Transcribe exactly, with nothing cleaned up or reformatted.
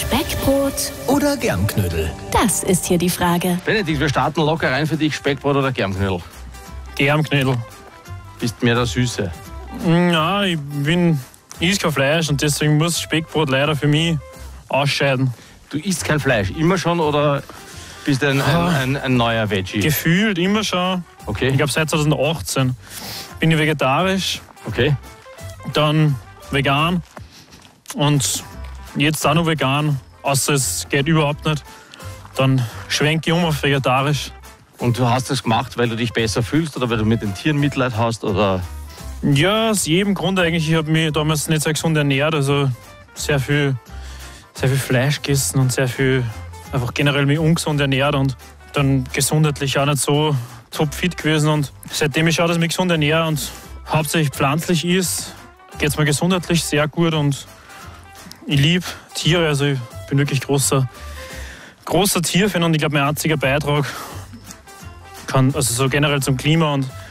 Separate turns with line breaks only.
Speckbrot
oder Germknödel?
Das ist hier die Frage.
Benedikt, wir starten locker rein für dich. Speckbrot oder Germknödel?
Germknödel.
Bist mehr der Süße?
Ja, ich bin, ich esse kein Fleisch und deswegen muss Speckbrot leider für mich ausscheiden.
Du isst kein Fleisch, immer schon oder bist du ein, ein, ein, ein neuer Veggie?
Gefühlt immer schon.
Okay.
Ich glaube seit zwanzig achtzehn bin ich vegetarisch,
Okay.
dann vegan und jetzt auch noch vegan, außer es geht überhaupt nicht. Dann schwenke ich um auf vegetarisch.
Und du hast das gemacht, weil du dich besser fühlst oder weil du mit den Tieren Mitleid hast? Oder?
Ja, aus jedem Grund eigentlich. Ich habe mich damals nicht sehr gesund ernährt, also sehr viel, sehr viel Fleisch gegessen und sehr viel einfach generell mich ungesund ernährt und dann gesundheitlich auch nicht so topfit gewesen. Und seitdem ich schaue, dass ich mich gesund ernähre und hauptsächlich pflanzlich ist, geht es mir gesundheitlich sehr gut und ich liebe Tiere, also ich bin wirklich großer, großer Tierfan und ich glaube, mein einziger Beitrag kann, also so generell zum Klima und